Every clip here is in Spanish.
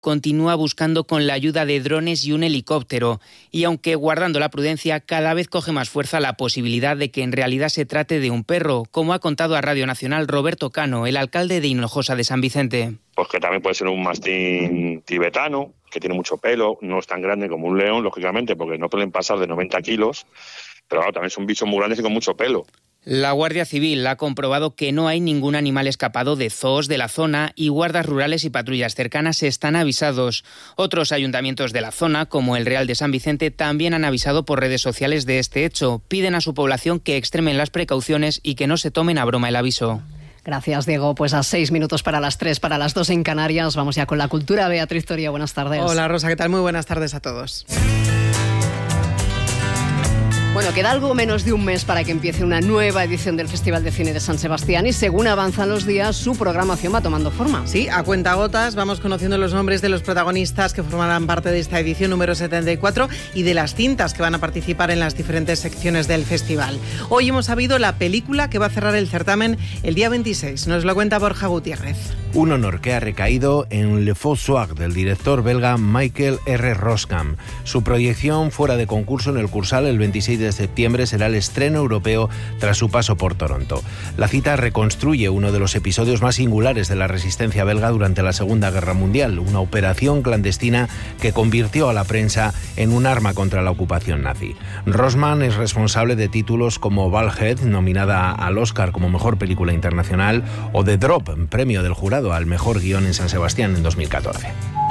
continúa buscando con la ayuda de drones y un helicóptero. Y aunque guardando la prudencia, cada vez coge más fuerza la posibilidad de que en realidad se trate de un perro, como ha contado a Radio Nacional Roberto Cano, el alcalde de Hinojosa de San Vicente. Pues que también puede ser un mastín tibetano, que tiene mucho pelo, no es tan grande como un león, lógicamente, porque no pueden pasar de 90 kilos, pero claro, también son bichos muy grandes y con mucho pelo. La Guardia Civil ha comprobado que no hay ningún animal escapado de zoos de la zona y guardas rurales y patrullas cercanas están avisados. Otros ayuntamientos de la zona, como el Real de San Vicente, también han avisado por redes sociales de este hecho. Piden a su población que extremen las precauciones y que no se tomen a broma el aviso. Gracias, Diego. Pues a 6 minutos para las 3, para las 2 en Canarias. Vamos ya con la cultura. Beatriz Toria, buenas tardes. Hola, Rosa, ¿qué tal? Muy buenas tardes a todos. Bueno, queda algo menos de un mes para que empiece una nueva edición del Festival de Cine de San Sebastián y según avanzan los días, su programación va tomando forma. Sí, a cuentagotas vamos conociendo los nombres de los protagonistas que formarán parte de esta edición número 74 y de las cintas que van a participar en las diferentes secciones del festival. Hoy hemos sabido la película que va a cerrar el certamen el día 26. Nos lo cuenta Borja Gutiérrez. Un honor que ha recaído en Le Faux Soir del director belga Michael R. Roskam. Su proyección fuera de concurso en el Cursal el 26 de septiembre será el estreno europeo tras su paso por Toronto. La cita reconstruye uno de los episodios más singulares de la resistencia belga durante la Segunda Guerra Mundial, una operación clandestina que convirtió a la prensa en un arma contra la ocupación nazi. Roskam es responsable de títulos como Balhead, nominada al Oscar como mejor película internacional, o The Drop, premio del jurado al mejor guión en San Sebastián en 2014.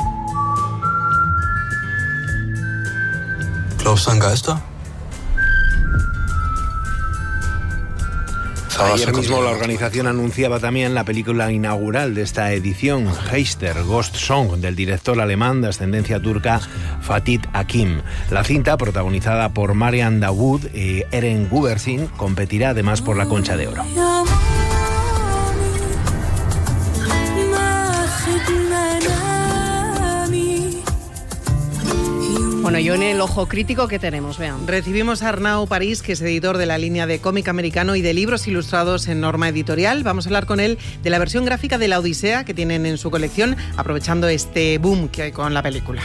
¿Glaubst du an Geister? Ayer mismo la organización anunciaba también la película inaugural de esta edición, Geister, Ghost Song, del director alemán de ascendencia turca Fatih Akin. La cinta, protagonizada por Marianne Dawood y Eren Gubersin, competirá además por la Concha de Oro. Bueno, yo en el ojo crítico, ¿qué tenemos? Vean. Recibimos a Arnau París, que es editor de la línea de cómic americano y de libros ilustrados en Norma Editorial. Vamos a hablar con él de la versión gráfica de La Odisea que tienen en su colección, aprovechando este boom que hay con la película.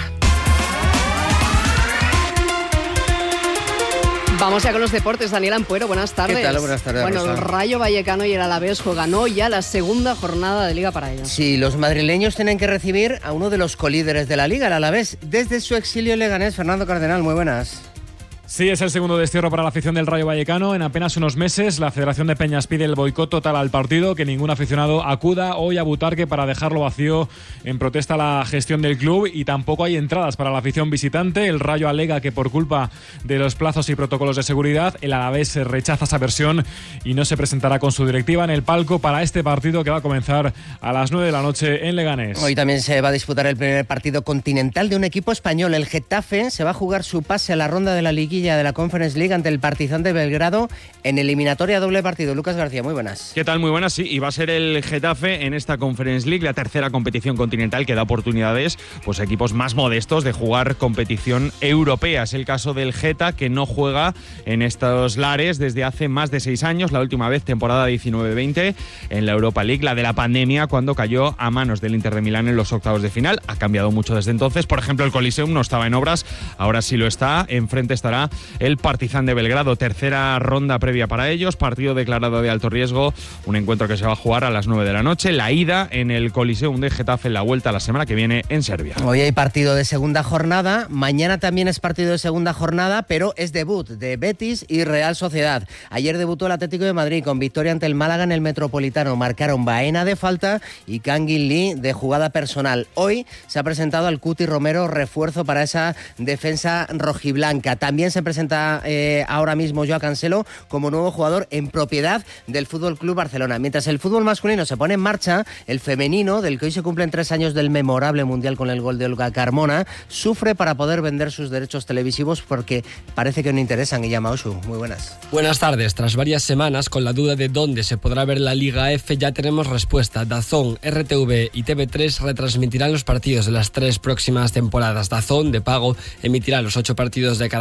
Vamos ya con los deportes. Daniel Ampuero, buenas tardes. ¿Qué tal? Buenas tardes, Bueno, Rosa. el Rayo Vallecano y el Alavés juegan hoy ya la segunda jornada de Liga para ellos. Sí, los madrileños tienen que recibir a uno de los colíderes de la Liga, el Alavés, desde su exilio en Leganés. Fernando Cardenal, muy buenas. Sí, es el segundo destierro para la afición del Rayo Vallecano. En apenas unos meses, la Federación de Peñas pide el boicot total al partido, que ningún aficionado acuda hoy a Butarque para dejarlo vacío en protesta a la gestión del club, y tampoco hay entradas para la afición visitante. El Rayo alega que por culpa de los plazos y protocolos de seguridad, el Alavés rechaza esa versión y no se presentará con su directiva en el palco para este partido que va a comenzar a las 9 de la noche en Leganés. Hoy también se va a disputar el primer partido continental de un equipo español. El Getafe se va a jugar su pase a la ronda de la liguilla de la Conference League ante el Partizan de Belgrado en eliminatoria doble partido. Lucas García, muy buenas. ¿Qué tal? Muy buenas, sí. Y va a ser el Getafe en esta Conference League, la tercera competición continental que da oportunidades pues, a equipos más modestos de jugar competición europea. Es el caso del Geta, que no juega en estos lares desde hace más de 6 años, la última vez temporada 19-20 en la Europa League, la de la pandemia, cuando cayó a manos del Inter de Milán en los octavos de final. Ha cambiado mucho desde entonces. Por ejemplo, el Coliseum no estaba en obras, ahora sí lo está. Enfrente estará el Partizan de Belgrado, tercera ronda previa para ellos, partido declarado de alto riesgo, un encuentro que se va a jugar a las 9 de la noche, la ida en el Coliseum de Getafe, la vuelta la semana que viene en Serbia. Hoy hay partido de segunda jornada, mañana también es partido de segunda jornada, pero es debut de Betis y Real Sociedad. Ayer debutó el Atlético de Madrid con victoria ante el Málaga en el Metropolitano, marcaron Baena de falta y Kangin Lee de jugada personal. Hoy se ha presentado al Cuti Romero, refuerzo para esa defensa rojiblanca. También se presenta ahora mismo Joao Cancelo como nuevo jugador en propiedad del FC Barcelona. Mientras el fútbol masculino se pone en marcha, el femenino, del que hoy se cumplen 3 años del memorable mundial con el gol de Olga Carmona, sufre para poder vender sus derechos televisivos porque parece que no interesan. Guillama Osu, muy buenas. Buenas tardes. Tras varias semanas con la duda de dónde se podrá ver la Liga F, ya tenemos respuesta. DAZN, RTV y TV3 retransmitirán los partidos de las 3 próximas temporadas. DAZN, de pago, emitirá los 8 partidos de cada jornada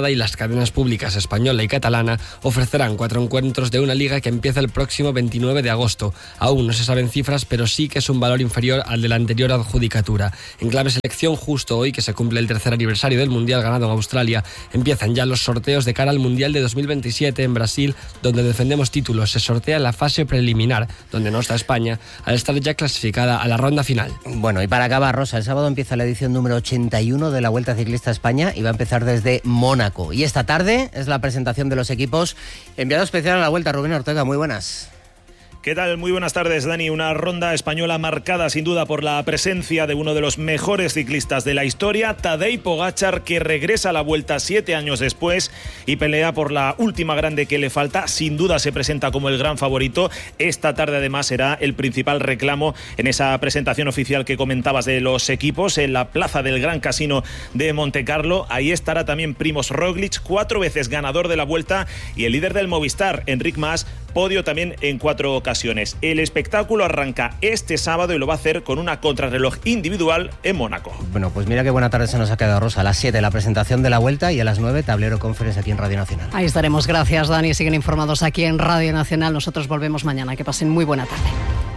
jornada y las cadenas públicas española y catalana ofrecerán 4 encuentros de una liga que empieza el próximo 29 de agosto. Aún no se saben cifras, pero sí que es un valor inferior al de la anterior adjudicatura. En clave selección, justo hoy que se cumple el tercer aniversario del Mundial ganado en Australia, empiezan ya los sorteos de cara al Mundial de 2027 en Brasil, donde defendemos títulos. Se sortea la fase preliminar, donde no está España, al estar ya clasificada a la ronda final. Bueno, y para acabar, Rosa, el sábado empieza la edición número 81 de la Vuelta Ciclista a España y va a empezar desde Mónaco. Y esta tarde es la presentación de los equipos. Enviado especial a la Vuelta, Rubén Ortega, muy buenas. ¿Qué tal? Muy buenas tardes, Dani. Una ronda española marcada sin duda por la presencia de uno de los mejores ciclistas de la historia, Tadej Pogačar, que regresa a la Vuelta 7 años después y pelea por la última grande que le falta. Sin duda se presenta como el gran favorito. Esta tarde además será el principal reclamo en esa presentación oficial que comentabas de los equipos en la plaza del Gran Casino de Montecarlo. Ahí estará también Primož Roglič, 4 veces ganador de la Vuelta, y el líder del Movistar, Enric Mas, podio también en 4 ocasiones. El espectáculo arranca este sábado y lo va a hacer con una contrarreloj individual en Mónaco. Bueno, pues mira qué buena tarde se nos ha quedado, Rosa. A las 7 la presentación de la Vuelta y a las 9 Tablero Conference aquí en Radio Nacional. Ahí estaremos. Gracias, Dani. Siguen informados aquí en Radio Nacional. Nosotros volvemos mañana. Que pasen muy buena tarde.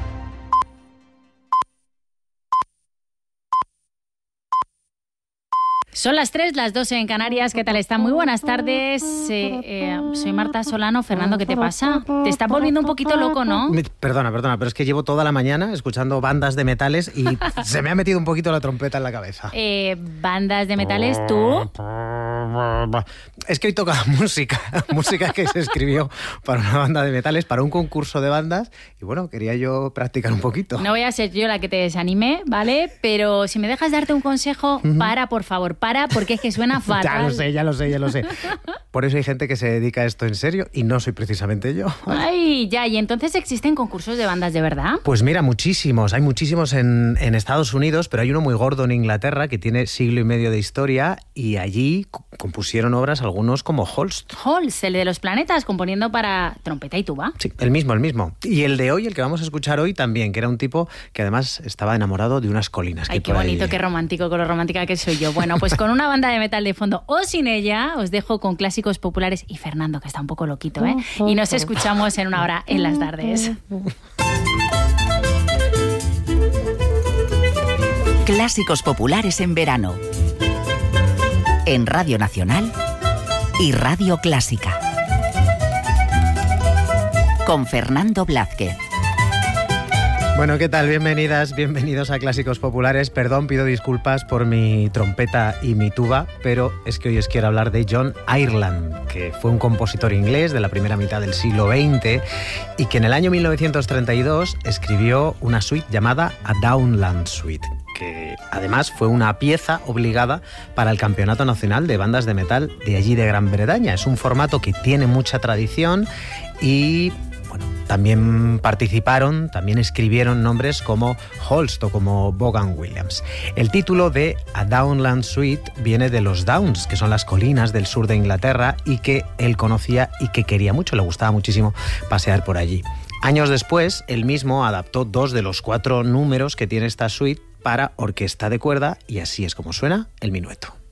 Son las 3, las 2 en Canarias. ¿Qué tal están? Muy buenas tardes. Soy Marta Solano. Fernando, ¿qué te pasa? Te estás volviendo un poquito loco, ¿no? Perdona, pero es que llevo toda la mañana escuchando bandas de metales y se me ha metido un poquito la trompeta en la cabeza. ¿Bandas de metales tú? Es que hoy toca música que se escribió para una banda de metales, para un concurso de bandas, y bueno, quería yo practicar un poquito. No voy a ser yo la que te desanime, ¿vale? Pero si me dejas darte un consejo, para, por favor, porque es que suena fatal. Ya lo sé. Por eso hay gente que se dedica a esto en serio y no soy precisamente yo. Ay, ya, ¿y entonces existen concursos de bandas de verdad? Pues mira, muchísimos. Hay muchísimos en Estados Unidos, pero hay uno muy gordo en Inglaterra que tiene siglo y medio de historia y allí compusieron obras algunos como Holst. Holst, el de los planetas, componiendo para trompeta y tuba. Sí, el mismo. Y el de hoy, el que vamos a escuchar hoy también, que era un tipo que además estaba enamorado de unas colinas. Ay, qué bonito, qué romántico, con lo romántica que soy yo. Bueno, pues con una banda de metal de fondo o sin ella, os dejo con clásicos populares y Fernando, que está un poco loquito, ¿eh? Y nos escuchamos en una hora en las tardes. Clásicos populares en verano. En Radio Nacional y Radio Clásica. Con Fernando Blázquez. Bueno, ¿qué tal? Bienvenidos a Clásicos Populares. Perdón, pido disculpas por mi trompeta y mi tuba, pero es que hoy os quiero hablar de John Ireland, que fue un compositor inglés de la primera mitad del siglo XX y que en el año 1932 escribió una suite llamada A Downland Suite, que además fue una pieza obligada para el Campeonato Nacional de Bandas de Metal de allí de Gran Bretaña. Es un formato que tiene mucha tradición y también escribieron nombres como Holst o como Vaughan Williams. El título de A Downland Suite viene de los Downs, que son las colinas del sur de Inglaterra y que él conocía y que quería mucho, le gustaba muchísimo pasear por allí. Años después, él mismo adaptó 2 de los 4 números que tiene esta suite para orquesta de cuerda y así es como suena el minueto.